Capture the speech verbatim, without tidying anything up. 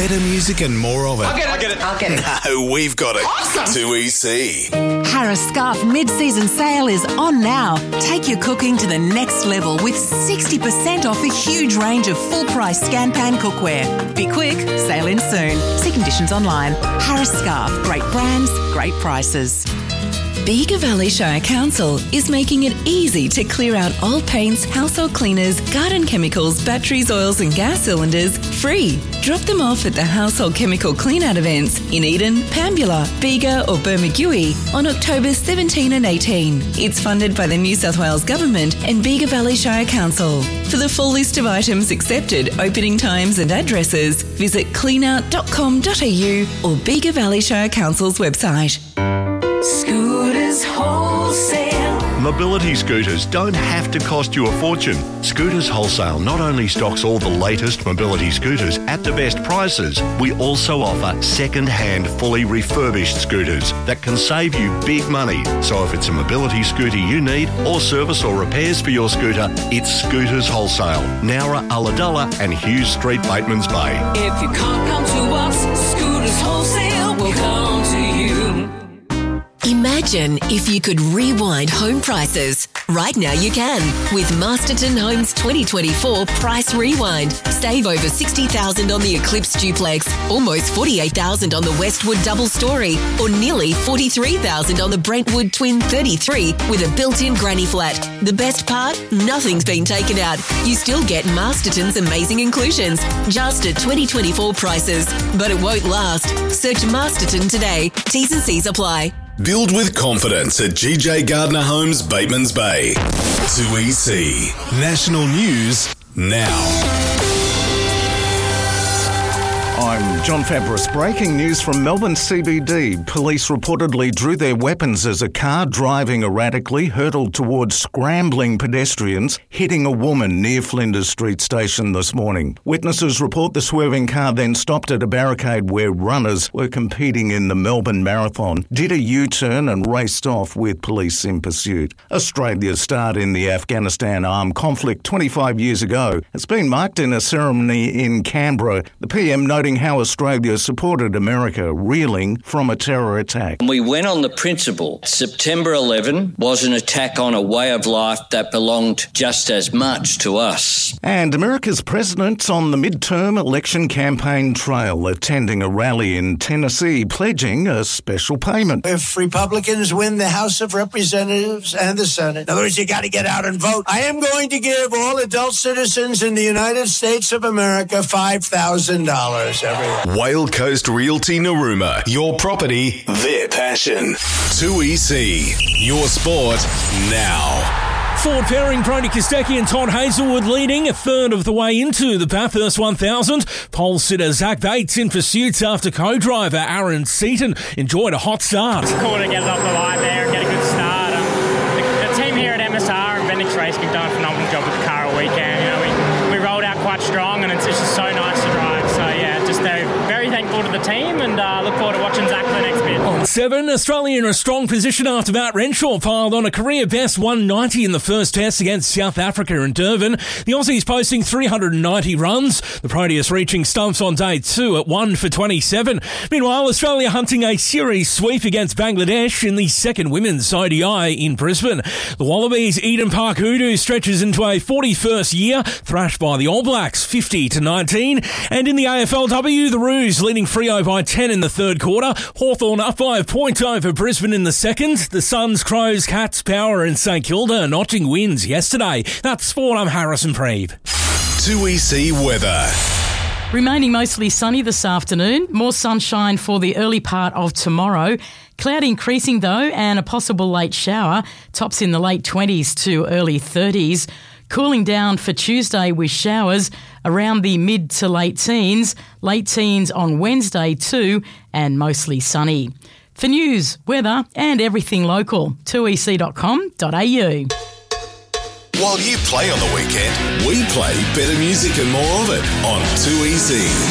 better music and more of it. I'll get it. I'll get it. I'll get it. No, we've got it. Awesome. two E C. Harris Scarf mid-season sale is on now. Take your cooking to the next level with sixty percent off a huge range of full-price Scan Pan cookware. Be quick, sale in soon. See conditions online. Harris Scarf, great brands, great prices. Bega Valley Shire Council is making it easy to clear out old paints, household cleaners, garden chemicals, batteries, oils and gas cylinders free. Drop them off at the Household Chemical Clean-Out events in Eden, Pambula, Bega or Bermagui on October seventeenth and eighteenth. It's funded by the New South Wales Government and Bega Valley Shire Council. For the full list of items accepted, opening times and addresses, visit clean out dot com dot a u or Bega Valley Shire Council's website. Scooters Wholesale. Mobility scooters don't have to cost you a fortune. Scooters Wholesale not only stocks all the latest mobility scooters at the best prices, we also offer second-hand, fully refurbished scooters that can save you big money. So if it's a mobility scooter you need, or service or repairs for your scooter, it's Scooters Wholesale, Nowra, Ulladulla and Hughes Street, Batemans Bay. If you can't come to us, Scooters Wholesale will come to you. Imagine if you could rewind home prices. Right now you can with Masterton Homes twenty twenty-four Price Rewind. Save over sixty thousand dollars on the Eclipse Duplex, almost forty-eight thousand dollars on the Westwood Double Story, or nearly forty-three thousand dollars on the Brentwood Twin thirty-three with a built-in granny flat. The best part? Nothing's been taken out. You still get Masterton's amazing inclusions, just at twenty twenty-four prices. But it won't last. Search Masterton today. T's and C's apply. Build with confidence at G J Gardner Homes, Batemans Bay. two E C. National News now. I'm John Fabris. Breaking news from Melbourne C B D. Police reportedly drew their weapons as a car driving erratically hurtled towards scrambling pedestrians, hitting a woman near Flinders Street Station this morning. Witnesses report the swerving car then stopped at a barricade where runners were competing in the Melbourne Marathon, did a U-turn and raced off with police in pursuit. Australia's start in the Afghanistan armed conflict twenty-five years ago has been marked in a ceremony in Canberra. The P M noting how Australia supported America reeling from a terror attack. We went on the principle September eleventh was an attack on a way of life that belonged just as much to us. And America's president's on the midterm election campaign trail, attending a rally in Tennessee, pledging a special payment. If Republicans win the House of Representatives and the Senate, in other words, you got to get out and vote. I am going to give all adult citizens in the United States of America five thousand dollars. Whale Coast Realty Narooma. Your property, their passion. two E C. Your sport now. Ford pairing Brodie Kostecki and Todd Hazelwood leading a third of the way into the Bathurst one thousand. Pole sitter Zach Bates in pursuit after co-driver Aaron Seaton enjoyed a hot start. It's cool to get it off the line there and get a good start. Um, the, the team here at M S R and Bendix Racing have done a phenomenal job with the car all weekend. You know, we, we rolled out quite strong and it's just so nice to drive. So yeah, just uh, very thankful to the team and uh, look forward to watching Zach for the next bit. On seven, Australia in a strong position after Matt Renshaw piled on a career-best one ninety in the first test against South Africa in Durban. The Aussies posting three hundred ninety runs. The Proteus reaching stumps on day two at one for twenty-seven. Meanwhile, Australia hunting a series sweep against Bangladesh in the second women's O D I in Brisbane. The Wallabies' Eden Park Hoodoo stretches into a forty-first year, thrashed by the All Blacks fifty to nineteen. And in the A F L W, the Roos leading Freo by ten in the third quarter. Hawthorn up by a point over Brisbane in the second. The Suns, Crows, Cats, Power and St Kilda notching wins yesterday. That's sport. I'm Harrison Preeb. two E C weather. Remaining mostly sunny this afternoon. More sunshine for the early part of tomorrow. Cloud increasing though, and a possible late shower. Tops in the late twenties to early thirties. Cooling down for Tuesday with showers around the mid to late teens. Late teens on Wednesday too, and mostly sunny. For news, weather and everything local, two e c dot com dot a u. While you play on the weekend, we play better music and more of it on two E C.